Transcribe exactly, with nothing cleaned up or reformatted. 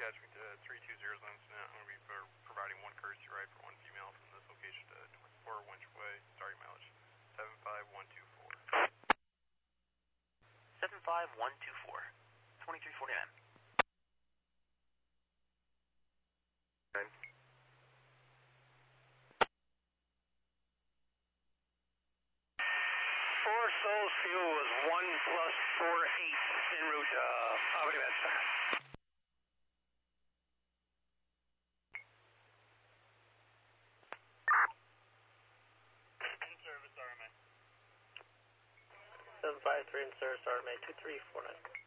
attaching to three two zero's incident. I'm going to be pro- providing one courtesy ride for one female from this location to twenty-four Winch Way, starting mileage seven five one two four. seven five one two four, twenty-three forty-nine. Nine. Four Souls Fuel was one plus four eight en route to uh, Poverty Vista. In service, R M A. seven five three in service, R M A two three four nine.